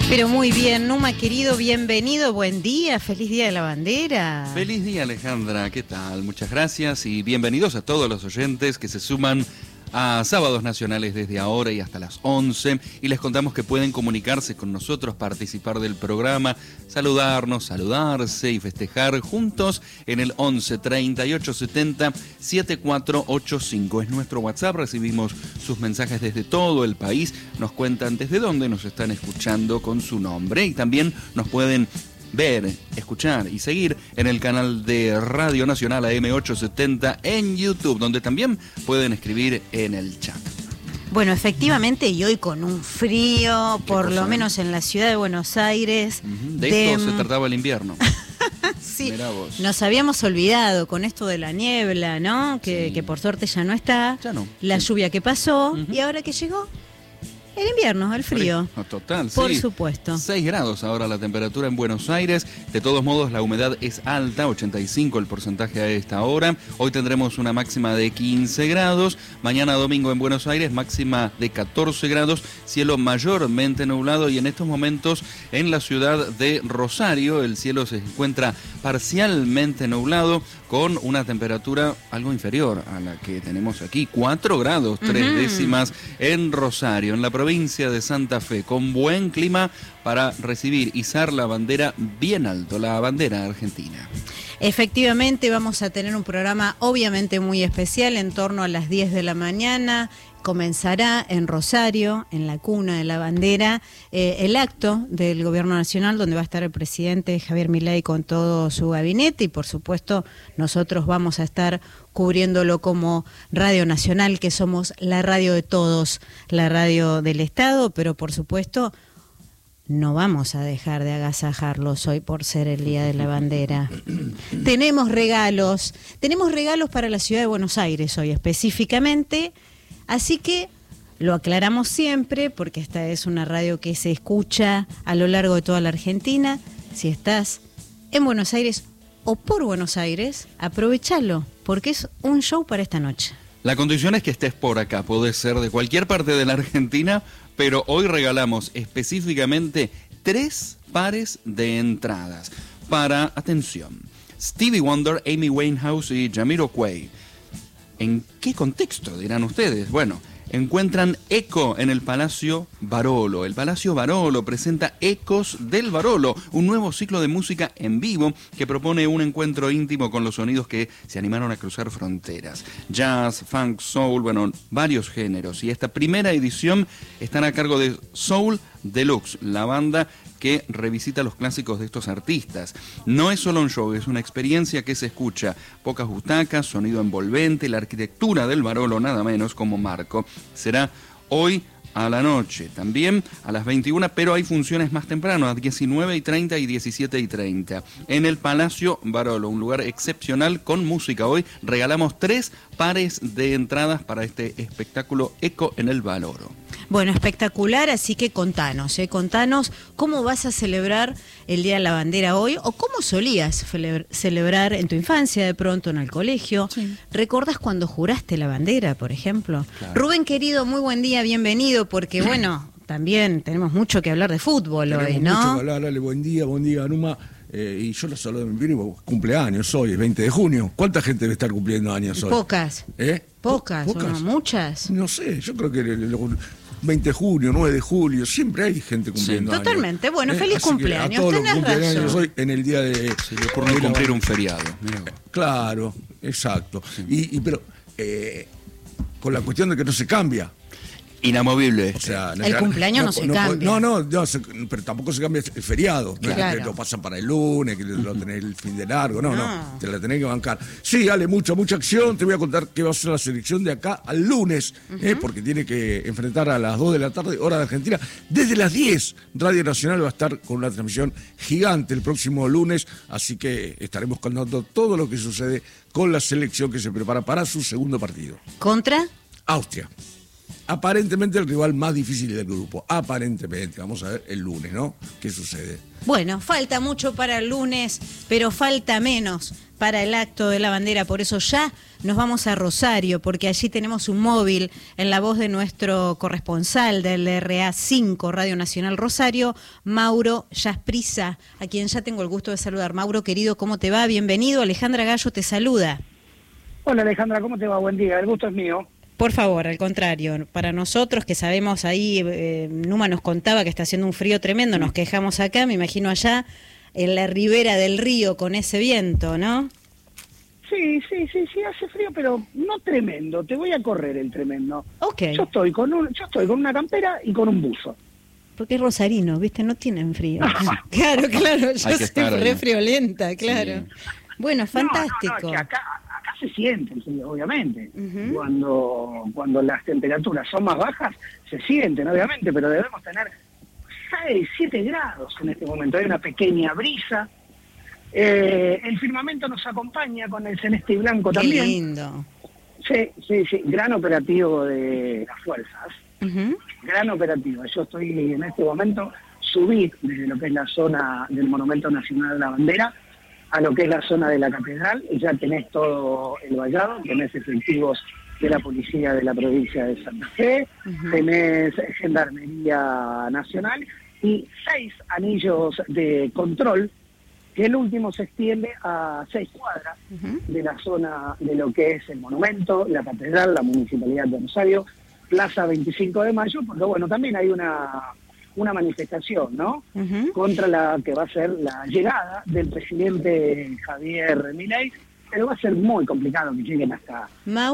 Pero muy bien, Numa querido, bienvenido, buen día, feliz día de la bandera. Feliz día, Alejandra, ¿qué tal? Muchas gracias y bienvenidos a todos los oyentes que se suman a Sábados Nacionales desde ahora y hasta las 11, y les contamos que pueden comunicarse con nosotros, participar del programa, saludarnos, saludarse y festejar juntos en el 11 38 70 7485. Es nuestro WhatsApp, recibimos sus mensajes desde todo el país, nos cuentan desde dónde nos están escuchando con su nombre y también nos pueden ver, escuchar y seguir en el canal de Radio Nacional AM870 en YouTube, donde también pueden escribir en el chat. Bueno, efectivamente, y hoy con un frío, por lo menos en la ciudad de Buenos Aires. De esto se trataba el invierno. Sí, nos habíamos olvidado con esto de la niebla, ¿no? Que por suerte ya no está. Ya no. La lluvia que pasó, y ahora que llegó el invierno, el frío. Total, por sí. supuesto. 6 grados ahora la temperatura en Buenos Aires. De todos modos, la humedad es alta, 85 el porcentaje a esta hora. Hoy tendremos una máxima de 15 grados. Mañana domingo en Buenos Aires, máxima de 14 grados. Cielo mayormente nublado, y en estos momentos en la ciudad de Rosario el cielo se encuentra parcialmente nublado, con una temperatura algo inferior a la que tenemos aquí, 4 grados 3 décimas en Rosario, en la provincia de Santa Fe, con buen clima para recibir, izar la bandera bien alto, la bandera argentina. Efectivamente, vamos a tener un programa obviamente muy especial en torno a las 10 de la mañana. Comenzará en Rosario, en la cuna de la bandera, el acto del Gobierno Nacional, donde va a estar el presidente Javier Milei con todo su gabinete, y por supuesto nosotros vamos a estar cubriéndolo como Radio Nacional, que somos la radio de todos, la radio del Estado, pero por supuesto no vamos a dejar de agasajarlos hoy por ser el Día de la Bandera. Tenemos regalos para la ciudad de Buenos Aires hoy específicamente. Así que lo aclaramos siempre, porque esta es una radio que se escucha a lo largo de toda la Argentina. Si estás en Buenos Aires o por Buenos Aires, aprovechalo, porque es un show para esta noche. La condición es que estés por acá, puede ser de cualquier parte de la Argentina, pero hoy regalamos específicamente 3 pares de entradas para, atención, Stevie Wonder, Amy Winehouse y Jamiroquai. ¿En qué contexto, dirán ustedes? Bueno, encuentran eco en el Palacio Barolo. El Palacio Barolo presenta Ecos del Barolo, un nuevo ciclo de música en vivo que propone un encuentro íntimo con los sonidos que se animaron a cruzar fronteras. Jazz, funk, soul, bueno, varios géneros. Y esta primera edición estará a cargo de Soul Deluxe, la banda que revisita los clásicos de estos artistas. No es solo un show, es una experiencia que se escucha. Pocas butacas, sonido envolvente, la arquitectura del Barolo nada menos como marco. Será hoy a la noche, también a las 21, pero hay funciones más temprano, a 19:30 y 17:30. En el Palacio Barolo, un lugar excepcional con música. Hoy regalamos 3 pares de entradas para este espectáculo Eco en el Barolo. Bueno, espectacular, así que contanos cómo vas a celebrar el Día de la Bandera hoy, o cómo solías celebrar en tu infancia, de pronto en el colegio. Sí. ¿Recordás cuando juraste la bandera, por ejemplo? Claro. Rubén, querido, muy buen día, bienvenido, porque bueno, también tenemos mucho que hablar de fútbol hoy, ¿no? Mucho que hablar, dale, buen día, Numa. Y yo los saludo de mi primo, cumpleaños hoy, es 20 de junio. ¿Cuánta gente debe estar cumpliendo años hoy? Pocas. Pocas. Bueno, muchas. No sé, yo creo que 20 de junio, 9 de julio, siempre hay gente cumpliendo años. Totalmente, bueno, feliz cumpleaños, a todos tenés los cumpleaños razón. hoy en el día de... Se le ocurrió cumplir un feriado. Claro, exacto. Sí. Pero con la cuestión de que no se cambia. Inamovible. O sea, el cumpleaños no se cambia. Pero tampoco se cambia el feriado. No claro. Es que lo pasan para el lunes, que lo tenés el fin de largo. No, te la tenés que bancar. Sí, Ale, mucha acción. Te voy a contar qué va a ser la selección de acá al lunes, porque tiene que enfrentar a las 2 de la tarde, hora de Argentina. Desde las 10, Radio Nacional va a estar con una transmisión gigante el próximo lunes, así que estaremos contando todo lo que sucede con la selección que se prepara para su segundo partido. ¿Contra? Austria. aparentemente el rival más difícil del grupo. Aparentemente. Vamos a ver el lunes, ¿no? ¿Qué sucede? Bueno, falta mucho para el lunes, pero falta menos para el acto de la bandera. Por eso ya nos vamos a Rosario, porque allí tenemos un móvil en la voz de nuestro corresponsal del RA5, Radio Nacional Rosario, Mauro Yasprisa, a quien ya tengo el gusto de saludar. Mauro, querido, ¿cómo te va? Bienvenido. Alejandra Gallo te saluda. Hola Alejandra, ¿cómo te va? Buen día, el gusto es mío. Por favor, al contrario, para nosotros que sabemos ahí, Numa nos contaba que está haciendo un frío tremendo, nos quejamos acá, me imagino allá en la ribera del río con ese viento, ¿no? Sí, hace frío, pero no tremendo, te voy a correr el tremendo. Okay. Yo estoy con una campera y con un buzo. Porque es rosarino, ¿viste? No tienen frío. Claro, yo soy re friolenta, claro. Sí. Bueno, fantástico. No, es que acá se siente el frío, obviamente. Cuando las temperaturas son más bajas, se sienten, obviamente, pero debemos tener 6, 7 grados en este momento. Hay una pequeña brisa. El firmamento nos acompaña con el celeste y blanco también. Qué lindo. Sí. Gran operativo de las fuerzas. Gran operativo. Yo estoy en este momento, subí desde lo que es la zona del Monumento Nacional de la Bandera a lo que es la zona de la Catedral, y ya tenés todo el vallado, tenés efectivos de la Policía de la provincia de Santa Fe, tenés Gendarmería Nacional y 6 anillos de control, que el último se extiende a 6 cuadras de la zona de lo que es el monumento, la Catedral, la Municipalidad de Rosario, Plaza 25 de Mayo, porque bueno, también hay una manifestación, ¿no? Contra la que va a ser la llegada del presidente Javier Milei, pero va a ser muy complicado que lleguen hasta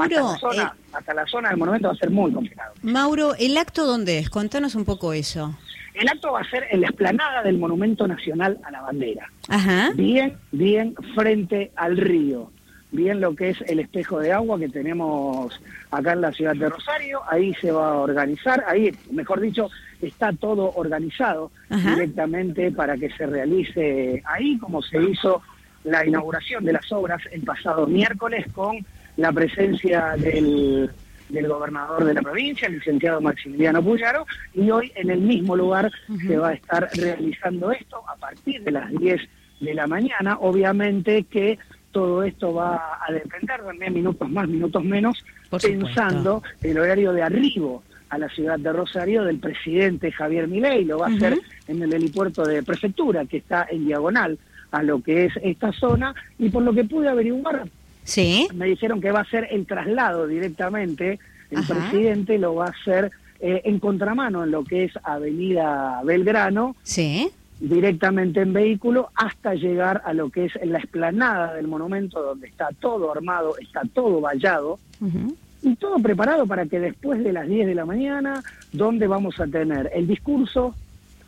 la zona del monumento, va a ser muy complicado. Mauro, ¿el acto dónde es? Contanos un poco eso. El acto va a ser en la explanada del Monumento Nacional a la Bandera. Ajá. Bien frente al río. Bien lo que es el espejo de agua que tenemos acá en la ciudad de Rosario, ahí se va a organizar, ahí, mejor dicho, está todo organizado directamente para que se realice ahí, como se hizo la inauguración de las obras el pasado miércoles con la presencia del gobernador de la provincia, el licenciado Maximiliano Puyaro, y hoy en el mismo lugar se va a estar realizando esto a partir de las 10 de la mañana, obviamente que todo esto va a depender también minutos más, minutos menos, pensando el horario de arribo a la ciudad de Rosario del presidente Javier Milei. Lo va a hacer en el helipuerto de Prefectura, que está en diagonal a lo que es esta zona, y por lo que pude averiguar, me dijeron que va a ser el traslado directamente, el presidente lo va a hacer en contramano en lo que es Avenida Belgrano, directamente en vehículo hasta llegar a lo que es la explanada del monumento, donde está todo armado, está todo vallado y todo preparado para que después de las 10 de la mañana, donde vamos a tener el discurso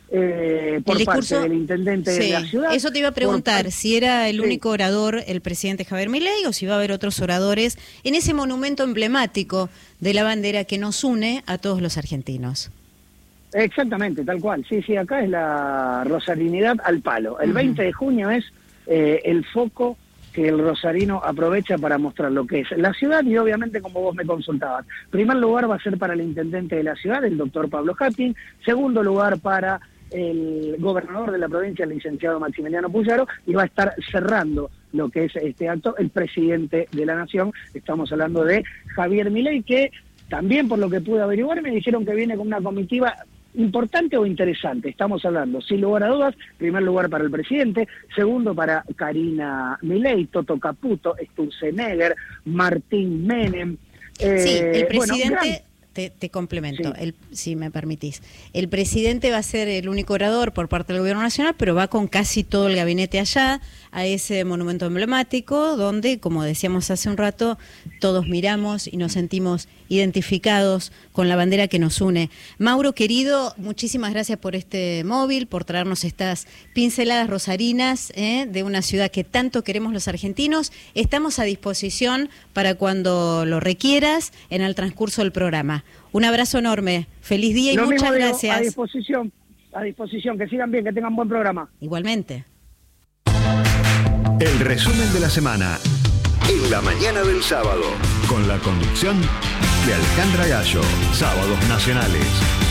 por parte del intendente de la ciudad. Eso te iba a preguntar, si era el único orador el presidente Javier Milei o si va a haber otros oradores en ese monumento emblemático de la bandera que nos une a todos los argentinos. Exactamente, tal cual. Sí, acá es la rosarinidad al palo. El 20 de junio es el foco que el rosarino aprovecha para mostrar lo que es la ciudad y obviamente como vos me consultabas. Primer lugar va a ser para el intendente de la ciudad, el doctor Pablo Hattin. Segundo lugar para el gobernador de la provincia, el licenciado Maximiliano Puyaro, y va a estar cerrando lo que es este acto el presidente de la nación. Estamos hablando de Javier Milei, que también por lo que pude averiguar me dijeron que viene con una comitiva importante o interesante. Estamos hablando, sin lugar a dudas, primer lugar para el presidente, segundo para Karina Milei, Toto Caputo, Sturzenegger, Martín Menem. El presidente... Te complemento, si me permitís. El presidente va a ser el único orador por parte del Gobierno Nacional, pero va con casi todo el gabinete allá, a ese monumento emblemático, donde, como decíamos hace un rato, todos miramos y nos sentimos identificados con la bandera que nos une. Mauro, querido, muchísimas gracias por este móvil, por traernos estas pinceladas rosarinas de una ciudad que tanto queremos los argentinos. Estamos a disposición para cuando lo requieras en el transcurso del programa. Un abrazo enorme, feliz día y muchas gracias. A disposición, que sigan bien, que tengan buen programa. Igualmente. El resumen de la semana en la mañana del sábado. con la conducción de Alejandra Gallo. Sábados nacionales.